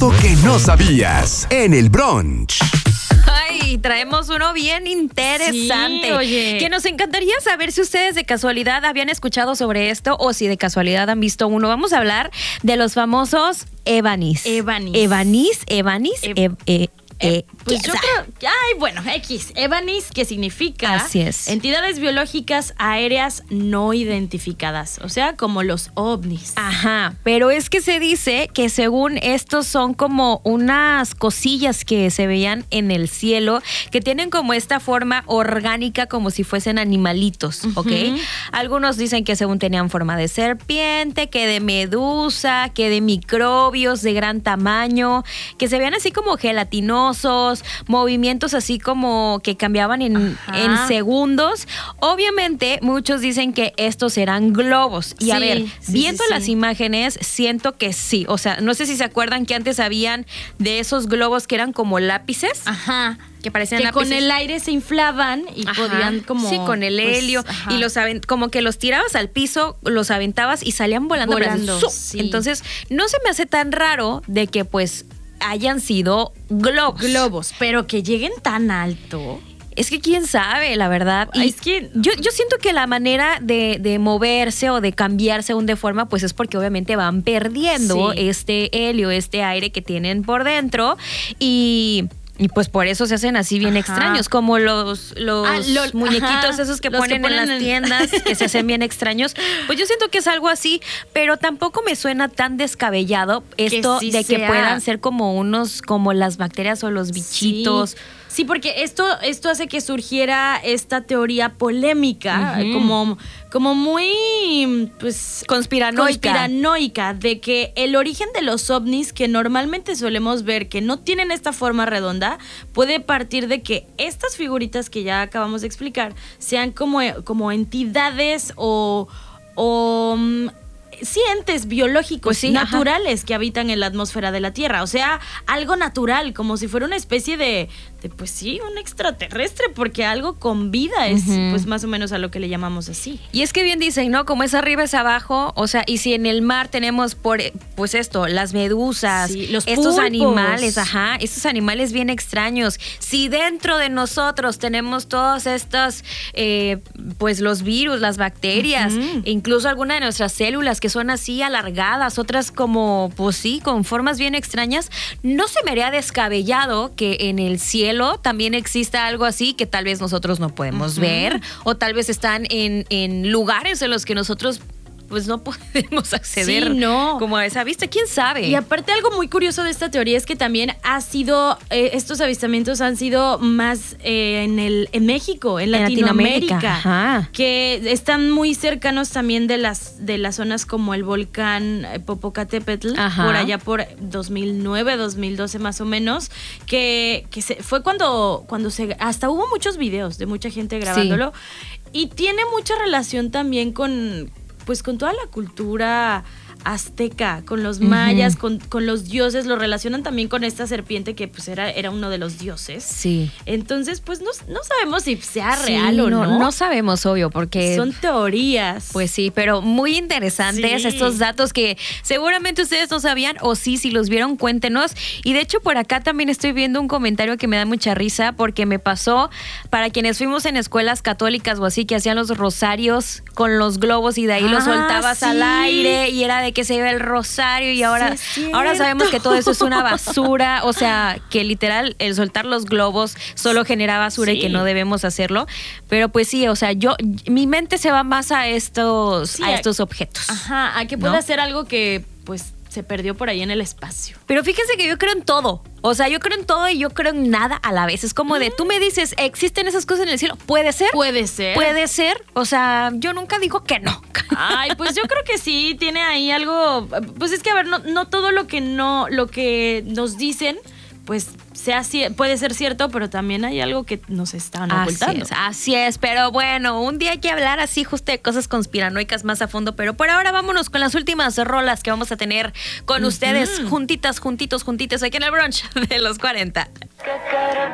Lo que no sabías en el brunch. Ay, traemos uno bien interesante. Sí, oye. Que nos encantaría saber si ustedes de casualidad habían escuchado sobre esto o si de casualidad han visto uno. Vamos a hablar de los famosos Evanis. Evanis. Pues ¿quién yo sabe? creo, bueno, X, Evanis, que significa Así es. entidades biológicas aéreas no identificadas, o sea, como los ovnis. Ajá, pero es que se dice que según estos son como unas cosillas que se veían en el cielo, que tienen como esta forma orgánica como si fuesen animalitos, ¿ok? Algunos dicen que según tenían forma de serpiente, que de medusa, que de microbios de gran tamaño, que se veían así como gelatinosos, movimientos así como que cambiaban en segundos. Obviamente, muchos dicen que estos eran globos. Y a ver, viendo las imágenes, siento que sí. O sea, no sé si se acuerdan que antes habían de esos globos que eran como lápices. Ajá. Que parecían que lápices. con el aire se inflaban y podían como... Sí, con el helio. Y los como que los tirabas al piso, los aventabas y salían volando. Sí. Entonces, no se me hace tan raro de que pues hayan sido globos. Pero que lleguen tan alto. Es que quién sabe, la verdad. Y es que yo siento que la manera de moverse o de cambiar según de forma, pues es porque obviamente van perdiendo este helio, este aire que tienen por dentro. Y pues por eso se hacen así bien extraños, como los muñequitos esos que ponen en las tiendas, que se hacen bien extraños. Pues yo siento que es algo así, pero tampoco me suena tan descabellado esto de que puedan ser como como las bacterias o los bichitos. Sí, porque esto hace que surgiera esta teoría polémica, como muy, pues... conspiranoica, de que el origen de los ovnis, que normalmente solemos ver que no tienen esta forma redonda, puede partir de que estas figuritas que ya acabamos de explicar sean como entidades o entes biológicos naturales que habitan en la atmósfera de la Tierra. O sea, algo natural, como si fuera una especie de pues sí, un extraterrestre, porque algo con vida es pues más o menos a lo que le llamamos así. Y es que bien dicen, ¿no? Como es arriba es abajo, o sea, y si en el mar tenemos pues esto, las medusas, los estos pulpos. animales, estos animales bien extraños. Si dentro de nosotros tenemos todos estos, pues los virus, las bacterias, e incluso algunas de nuestras células que son así alargadas, otras como, pues sí, con formas bien extrañas, no se me haría descabellado que en el cielo también exista algo así que tal vez nosotros no podemos ver, o tal vez están en lugares en los que nosotros pues no podemos acceder como a esa vista, quién sabe. Y aparte, algo muy curioso de esta teoría es que también estos avistamientos han sido más en México, en Latinoamérica, que están muy cercanos también de las zonas como el volcán Popocatépetl, por allá por 2009, 2012 más o menos, que fue cuando hasta hubo muchos videos de mucha gente grabándolo, y tiene mucha relación también con toda la cultura azteca, con los mayas, con los dioses, lo relacionan también con esta serpiente que pues era uno de los dioses. Sí. Entonces, pues no sabemos si sea real o no. No sabemos, obvio, porque son teorías. Pues sí, pero muy interesantes estos datos que seguramente ustedes no sabían, o si los vieron, cuéntenos. Y de hecho, por acá también estoy viendo un comentario que me da mucha risa, porque me pasó, para quienes fuimos en escuelas católicas o así, que hacían los rosarios con los globos y de ahí los soltabas al aire y era de que se iba el rosario, y ahora sabemos que todo eso es una basura, o sea, que literal el soltar los globos solo genera basura y que no debemos hacerlo. Pero pues sí, o sea, mi mente se va más a estos objetos. A que pueda ser algo que pues se perdió por ahí en el espacio. Pero fíjense que yo creo en todo. O sea, yo creo en todo y yo creo en nada a la vez. Es como de, tú me dices, ¿existen esas cosas en el cielo? ¿Puede ser? Puede ser. Puede ser. O sea, yo nunca digo que no. Ay, pues yo creo que sí, tiene ahí algo. Pues es que, a ver, no todo lo que nos dicen, pues puede ser cierto, pero también hay algo que nos están ocultando. Así es, pero bueno, un día hay que hablar así justo de cosas conspiranoicas más a fondo, pero por ahora vámonos con las últimas rolas que vamos a tener con ustedes juntitas, juntitos, aquí en el brunch de los 40.